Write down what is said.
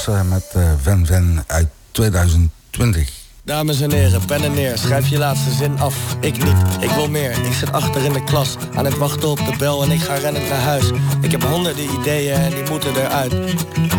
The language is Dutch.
Met Ven Ven uit 2020. Dames en heren, pennen neer, schrijf je laatste zin af. Ik niet, ik wil meer. Ik zit achter in de klas, aan het wachten op de bel en ik ga rennend naar huis. Ik heb honderden ideeën en die moeten eruit.